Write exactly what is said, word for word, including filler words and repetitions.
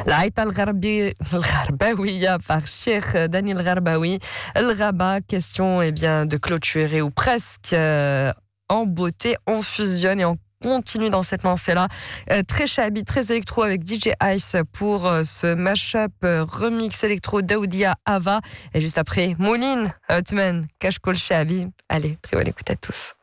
العيطة الغربي الغرباوية par Cheikh Daniel Gharbaoui. El Rabat, question eh bien, de clôturer ou presque euh, en beauté. On fusionne et on continue dans cette lancée-là. Euh, très chabi, très électro avec D J Ice pour euh, ce mashup euh, remix électro d'Aoudia Ava. Et juste après, Moulin, Hotman, Kashkol Chabi. Allez, très bonne écoute à tous.